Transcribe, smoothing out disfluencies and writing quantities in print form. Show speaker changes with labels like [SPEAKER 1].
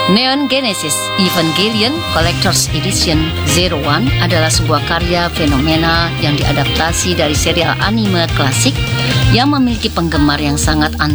[SPEAKER 1] Neon Genesis Evangelion Collector's Edition Zero One adalah sebuah karya fenomenal yang diadaptasi dari serial anime klasik yang memiliki penggemar yang sangat